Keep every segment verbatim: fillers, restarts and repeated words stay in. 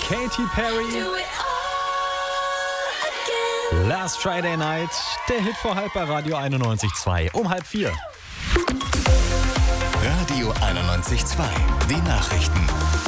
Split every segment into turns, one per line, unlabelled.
Katy Perry. Last Friday Night, der Hit vor halb bei Radio einundneunzig Komma zwei. Um halb vier.
Radio einundneunzig Komma zwei. Die Nachrichten.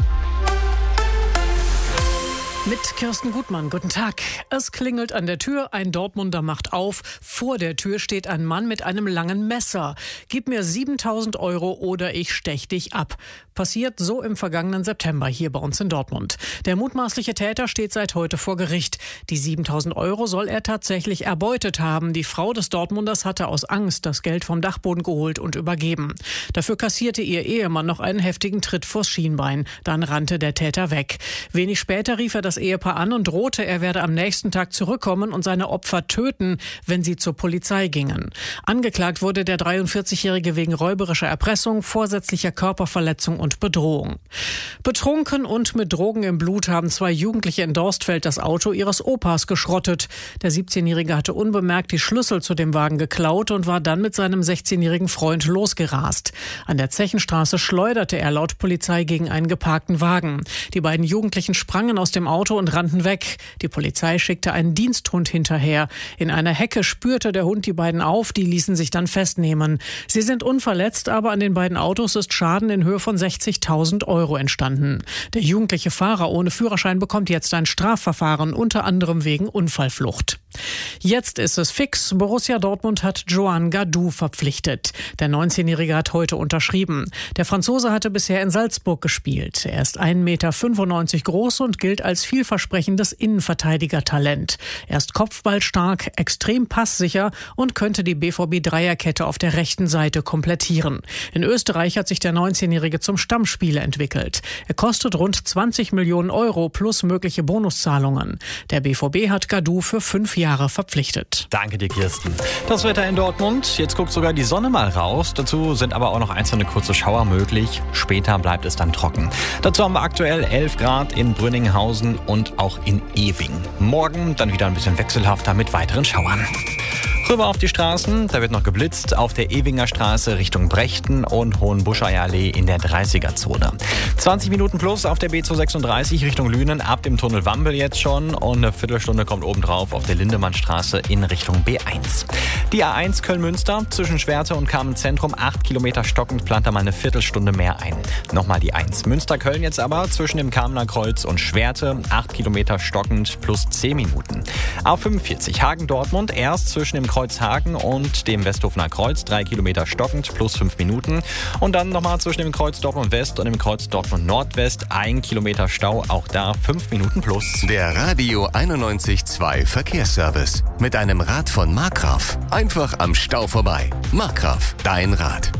Mit Kirsten Gutmann, guten Tag. Es klingelt an der Tür, ein Dortmunder macht auf. Vor der Tür steht ein Mann mit einem langen Messer. Gib mir siebentausend Euro oder ich stech dich ab. Passiert so im vergangenen September hier bei uns in Dortmund. Der mutmaßliche Täter steht seit heute vor Gericht. Die siebentausend Euro soll er tatsächlich erbeutet haben. Die Frau des Dortmunders hatte aus Angst das Geld vom Dachboden geholt und übergeben. Dafür kassierte ihr Ehemann noch einen heftigen Tritt vors Schienbein. Dann rannte der Täter weg. Wenig später rief er das Ehepaar an und drohte, er werde am nächsten Tag zurückkommen und seine Opfer töten, wenn sie zur Polizei gingen. Angeklagt wurde der dreiundvierzigjährige wegen räuberischer Erpressung, vorsätzlicher Körperverletzung und Bedrohung. Betrunken und mit Drogen im Blut haben zwei Jugendliche in Dorstfeld das Auto ihres Opas geschrottet. Der siebzehnjährige hatte unbemerkt die Schlüssel zu dem Wagen geklaut und war dann mit seinem sechzehnjährigen Freund losgerast. An der Zechenstraße schleuderte er laut Polizei gegen einen geparkten Wagen. Die beiden Jugendlichen sprangen aus dem Auto und rannten weg. Die Polizei schickte einen Diensthund hinterher. In einer Hecke spürte der Hund die beiden auf, die ließen sich dann festnehmen. Sie sind unverletzt, aber an den beiden Autos ist Schaden in Höhe von sechzigtausend Euro entstanden. Der jugendliche Fahrer ohne Führerschein bekommt jetzt ein Strafverfahren, unter anderem wegen Unfallflucht. Jetzt ist es fix. Borussia Dortmund hat Joan Gadou verpflichtet. Der neunzehnjährige hat heute unterschrieben. Der Franzose hatte bisher in Salzburg gespielt. Er ist ein Meter fünfundneunzig groß und gilt als vielversprechendes Innenverteidigertalent. Er ist kopfballstark, extrem passsicher und könnte die B V B-Dreierkette auf der rechten Seite komplettieren. In Österreich hat sich der neunzehnjährige zum Stammspieler entwickelt. Er kostet rund zwanzig Millionen Euro plus mögliche Bonuszahlungen. Der B V B hat Gadou für fünf Jahre verpflichtet.
Danke dir, Kirsten. Das Wetter in Dortmund. Jetzt guckt sogar die Sonne mal raus. Dazu sind aber auch noch einzelne kurze Schauer möglich. Später bleibt es dann trocken. Dazu haben wir aktuell elf Grad in Brünninghausen und auch in Ewing. Morgen dann wieder ein bisschen wechselhafter mit weiteren Schauern. Rüber auf die Straßen, da wird noch geblitzt auf der Ewinger Straße Richtung Brechten und Hohenbuscheier Allee in der dreißiger-Zone. zwanzig Minuten plus auf der B zweihundertsechsunddreißig Richtung Lünen, ab dem Tunnel Wambel jetzt schon, und eine Viertelstunde kommt obendrauf auf der Lindemannstraße in Richtung B eins. Die A eins Köln-Münster zwischen Schwerte und Kamenz-Zentrum, acht Kilometer stockend, plant da mal eine Viertelstunde mehr ein. Nochmal die eins Münster-Köln jetzt aber zwischen dem Kamener Kreuz und Schwerte, acht Kilometer stockend plus zehn Minuten. A fünfundvierzig Hagen-Dortmund erst zwischen dem Kreuz Hagen und dem Westhofener Kreuz, drei Kilometer stockend plus fünf Minuten. Und dann nochmal zwischen dem Kreuz Dortmund West und dem Kreuz Dortmund Nordwest, ein Kilometer Stau, auch da fünf Minuten plus.
Der Radio einundneunzig Komma zwei Verkehrsservice. Mit einem Rad von Markgraf. Einfach am Stau vorbei. Markgraf, dein Rad.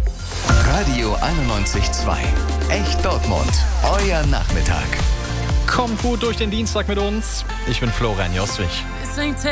Radio einundneunzig Komma zwei. Echt Dortmund. Euer Nachmittag.
Kommt gut durch den Dienstag mit uns. Ich bin Florian Joswig.